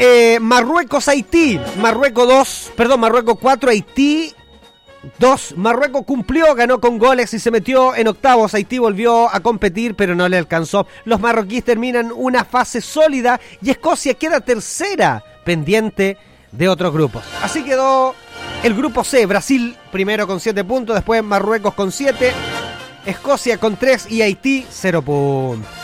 Marruecos-Haití. Marruecos 4, Haití 2. Marruecos cumplió, ganó con goles y se metió en octavos. Haití volvió a competir, pero no le alcanzó. Los marroquíes terminan una fase sólida y Escocia queda tercera, pendiente de otros grupos. Así quedó el grupo C. Brasil primero con 7 puntos, después Marruecos con 7, Escocia con 3 y Haití 0 puntos.